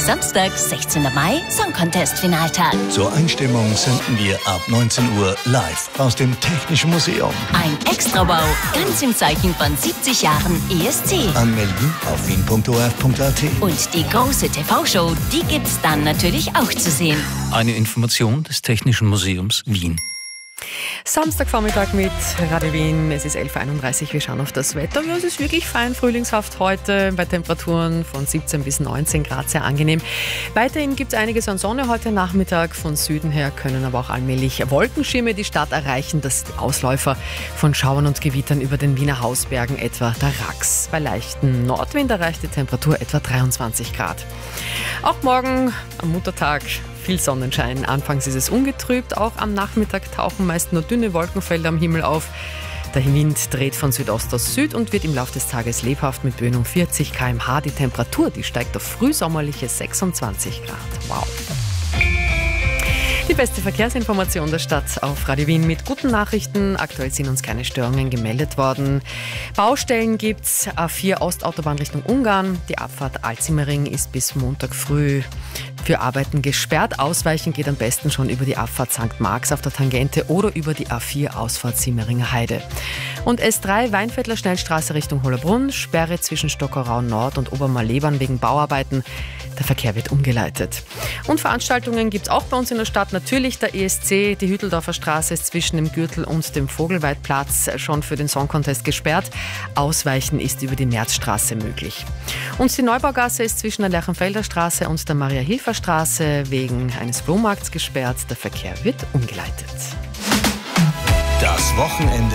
Samstag, 16. Mai, Song Contest Finaltag. Zur Einstimmung senden wir ab 19 Uhr live aus dem Technischen Museum. Ein Extrabau, ganz im Zeichen von 70 Jahren ESC. Anmelden auf wien.orf.at. Und die große TV-Show, die gibt's dann natürlich auch zu sehen. Eine Information des Technischen Museums Wien. Samstagvormittag mit Radio Wien. Es ist 11.31 Uhr. Wir schauen auf das Wetter. Ja, es ist wirklich fein frühlingshaft heute bei Temperaturen von 17 bis 19 Grad, sehr angenehm. Weiterhin gibt es einiges an Sonne heute Nachmittag. Von Süden her können aber auch allmählich Wolkenschirme die Stadt erreichen. Das ist die Ausläufer von Schauern und Gewittern über den Wiener Hausbergen, etwa der Rax. Bei leichtem Nordwind erreicht die Temperatur etwa 23 Grad. Auch morgen am Muttertag viel Sonnenschein. Anfangs ist es ungetrübt, auch am Nachmittag tauchen meist nur dünne Wolkenfelder am Himmel auf. Der Wind dreht von Südost aus Süd und wird im Laufe des Tages lebhaft mit Böen um 40 km/h. Die Temperatur, die steigt auf frühsommerliche 26 Grad. Wow! Die beste Verkehrsinformation der Stadt auf Radio Wien mit guten Nachrichten. Aktuell sind uns keine Störungen gemeldet worden. Baustellen gibt's. A4 Ostautobahn Richtung Ungarn. Die Abfahrt Alzimering ist bis Montag früh für Arbeiten gesperrt. Ausweichen geht am besten schon über die Abfahrt St. Marx auf der Tangente oder über die A4 Ausfahrt Simmeringer Heide. Und S3 Weinviertler Schnellstraße Richtung Hollabrunn. Sperre zwischen Stockerau Nord und Obermalebern wegen Bauarbeiten. Der Verkehr wird umgeleitet. Und Veranstaltungen gibt es auch bei uns in der Stadt. Natürlich der ESC. Die Hütteldorfer Straße ist zwischen dem Gürtel und dem Vogelweidplatz schon für den Song Contest gesperrt. Ausweichen ist über die Märzstraße möglich. Und die Neubaugasse ist zwischen der Lerchenfelder Straße und der Maria-Hilfer-Straße wegen eines Flohmarkts gesperrt. Der Verkehr wird umgeleitet. Das Wochenende